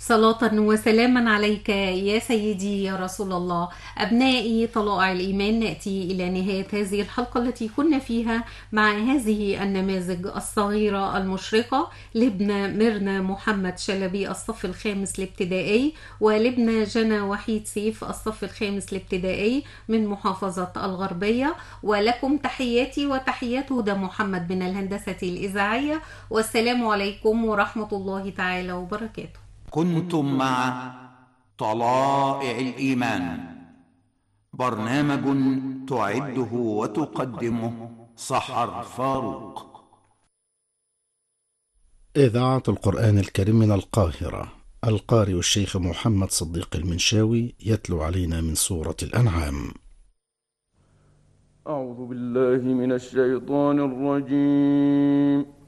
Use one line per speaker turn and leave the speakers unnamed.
صلاة وسلاما عليك يا سيدي يا رسول الله. أبنائي طلائع الإيمان، نأتي إلى نهاية هذه الحلقة التي كنا فيها مع هذه النماذج الصغيرة المشرقة لابن ميرنا محمد شلبي الصف الخامس الابتدائي، ولابن جنى وحيد سيف الصف الخامس الابتدائي من محافظة الغربية. ولكم تحياتي وتحيات هدى محمد من الهندسة الإذاعية، والسلام عليكم ورحمة الله تعالى وبركاته.
كنتم مع طلائع الإيمان، برنامج تعده وتقدمه سحر فاروق.
إذاعة القرآن الكريم من القاهرة، القارئ الشيخ محمد صديق المنشاوي يتلو علينا من سورة الأنعام.
أعوذ بالله من الشيطان الرجيم.